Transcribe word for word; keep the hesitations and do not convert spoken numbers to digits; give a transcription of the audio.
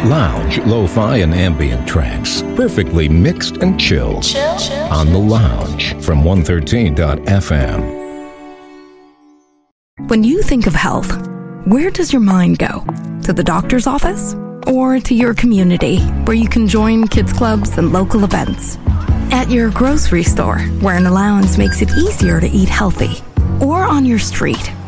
Lounge, lo-fi, and ambient tracks, perfectly mixed and chill. Chill, chill, on The Lounge from one thirteen dot f m. When you think of health, where does your mind go? To the doctor's office? Or to your community, where you can join kids clubs and local events? At your grocery store, where an allowance makes it easier to eat healthy? Or on your street,